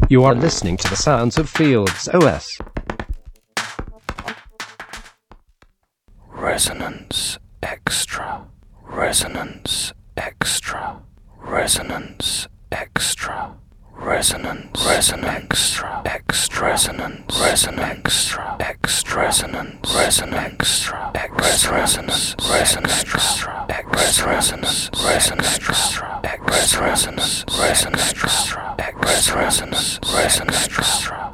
You are listening to the sounds of Fields OS. Resonance Extra. Resonance Extra. Resonance Extra. Resonance Extra. Extra. Resonance Extra. Extra. Resonance Extra. Extra. Resonance Extra. Extra. Resonance Extra. Extra. Resonance Extra. Extra. Resonance Extra.